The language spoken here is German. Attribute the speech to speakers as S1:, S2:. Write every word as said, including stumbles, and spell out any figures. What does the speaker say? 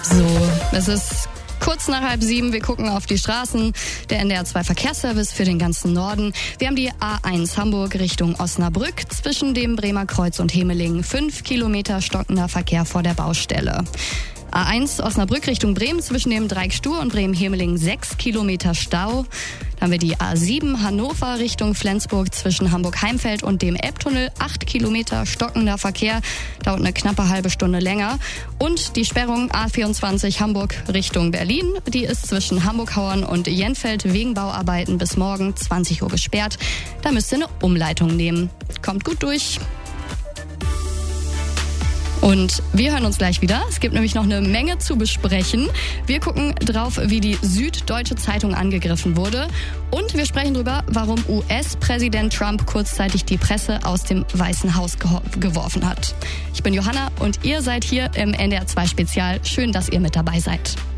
S1: So, es ist kurz nach halb sieben, wir gucken auf die Straßen. Der N D R zwei Verkehrsservice für den ganzen Norden. Wir haben die A eins Hamburg Richtung Osnabrück zwischen dem Bremer Kreuz und Hemelingen. Fünf Kilometer stockender Verkehr vor der Baustelle. A eins Osnabrück Richtung Bremen zwischen dem Dreieck Stur und Bremen-Hemeling sechs Kilometer Stau. Dann haben wir die A sieben Hannover Richtung Flensburg zwischen Hamburg-Heimfeld und dem Elbtunnel. acht Kilometer stockender Verkehr, dauert eine knappe halbe Stunde länger. Und die Sperrung A vierundzwanzig Hamburg Richtung Berlin. Die ist zwischen Hamburg-Hauern und Jenfeld wegen Bauarbeiten bis morgen zwanzig Uhr gesperrt. Da müsst ihr eine Umleitung nehmen. Kommt gut durch. Und wir hören uns gleich wieder. Es gibt nämlich noch eine Menge zu besprechen. Wir gucken drauf, wie die Süddeutsche Zeitung angegriffen wurde. Und wir sprechen darüber, warum U S-Präsident Trump kurzzeitig die Presse aus dem Weißen Haus geho- geworfen hat. Ich bin Johanna und ihr seid hier im N D R zwei Spezial. Schön, dass ihr mit dabei seid.